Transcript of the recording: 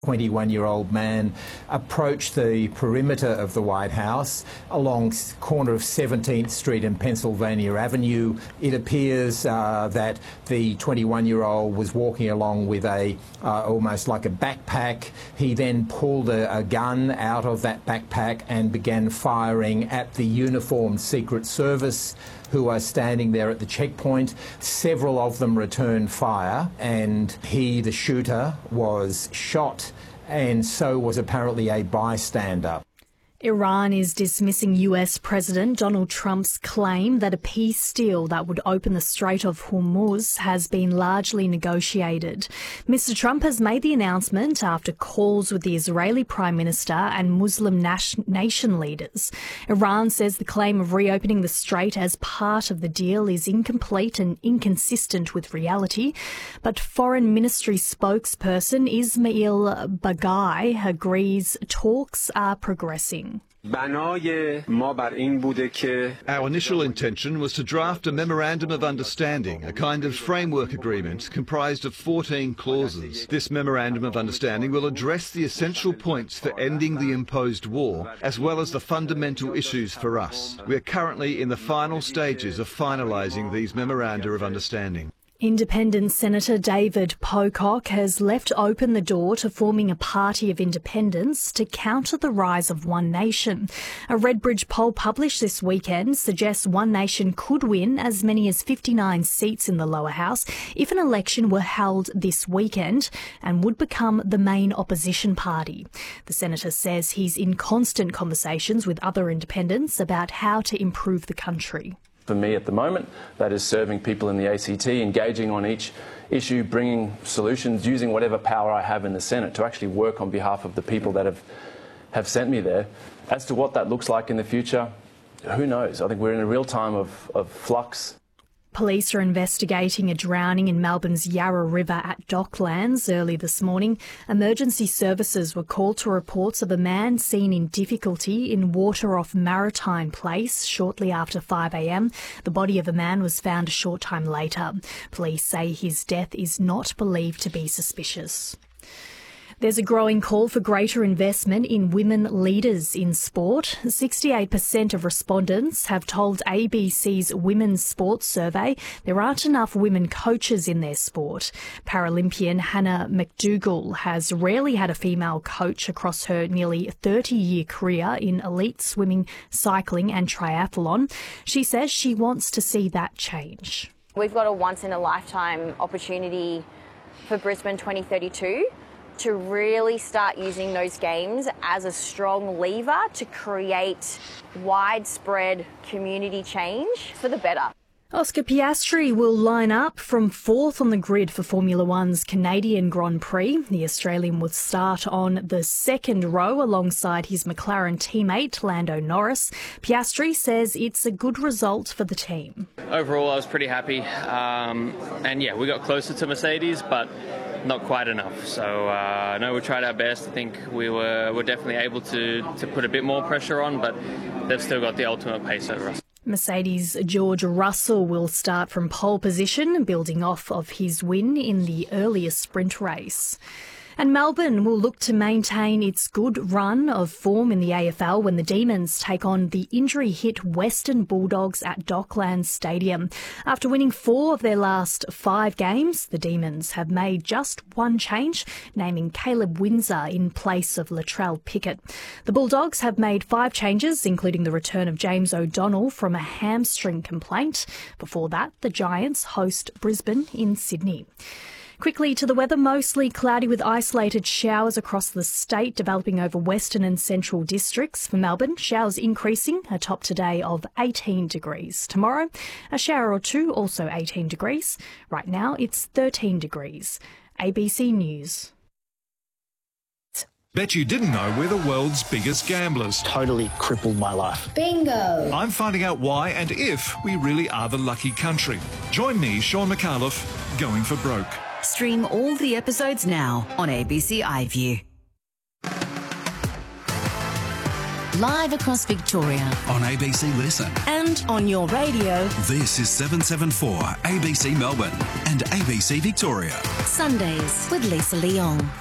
21-year-old man approached the perimeter of the White House along corner of 17th Street and Pennsylvania Avenue. It appears that the 21-year-old was walking along with a almost like a backpack. He then pulled a gun out of that backpack and began firing at the uniformed Secret Service who are standing there at the checkpoint. Several of them returned fire, and he, the shooter, was shot, and so was apparently a bystander. Iran is dismissing US President Donald Trump's claim that a peace deal that would open the Strait of Hormuz has been largely negotiated. Mr. Trump has made the announcement after calls with the Israeli Prime Minister and Muslim nation leaders. Iran says the claim of reopening the strait as part of the deal is incomplete and inconsistent with reality, but Foreign Ministry spokesperson Ismail Baghai agrees talks are progressing. Our initial intention was to draft a memorandum of understanding, a kind of framework agreement comprised of 14 clauses. This memorandum of understanding will address the essential points for ending the imposed war, as well as the fundamental issues for us. We are currently in the final stages of finalising these memoranda of understanding. Independent Senator David Pocock has left open the door to forming a party of independence to counter the rise of One Nation. A Redbridge poll published this weekend suggests One Nation could win as many as 59 seats in the lower house if an election were held this weekend and would become the main opposition party. The senator says he's in constant conversations with other independents about how to improve the country. For me at the moment, that is serving people in the ACT, engaging on each issue, bringing solutions, using whatever power I have in the Senate to actually work on behalf of the people that have sent me there. As to what that looks like in the future, who knows? I think we're in a real time of flux. Police are investigating a drowning in Melbourne's Yarra River at Docklands early this morning. Emergency services were called to reports of a man seen in difficulty in water off Maritime Place shortly after 5 a.m. The body of a man was found a short time later. Police say his death is not believed to be suspicious. There's a growing call for greater investment in women leaders in sport. 68% of respondents have told ABC's Women's Sports Survey there aren't enough women coaches in their sport. Paralympian Hannah McDougall has rarely had a female coach across her nearly 30-year career in elite swimming, cycling and triathlon. She says she wants to see that change. We've got a once-in-a-lifetime opportunity for Brisbane 2032. To really start using those games as a strong lever to create widespread community change for the better. Oscar Piastri will line up from fourth on the grid for Formula One's Canadian Grand Prix. The Australian will start on the second row alongside his McLaren teammate Lando Norris. Piastri says it's a good result for the team. Overall, I was pretty happy. And yeah, we got closer to Mercedes, but not quite enough. So no, we tried our best. I think we're definitely able to put a bit more pressure on, but they've still got the ultimate pace over us. Mercedes' George Russell will start from pole position, building off of his win in the earlier sprint race. And Melbourne will look to maintain its good run of form in the AFL when the Demons take on the injury-hit Western Bulldogs at Docklands Stadium. After winning 4 of their last 5 games, the Demons have made just one change, naming Caleb Windsor in place of Latrell Pickett. The Bulldogs have made 5 changes, including the return of James O'Donnell from a hamstring complaint. Before that, the Giants host Brisbane in Sydney. Quickly to the weather, mostly cloudy with isolated showers across the state, developing over western and central districts. For Melbourne, showers increasing, a top today of 18 degrees. Tomorrow, a shower or two, also 18 degrees. Right now, it's 13 degrees. ABC News. Bet you didn't know we're the world's biggest gamblers. Totally crippled my life. Bingo! I'm finding out why and if we really are the lucky country. Join me, Sean McAuliffe, going for broke. Stream all the episodes now on ABC iView. Live across Victoria. On ABC Listen. And on your radio. This is 774 ABC Melbourne and ABC Victoria. Sundays with Lisa Leong.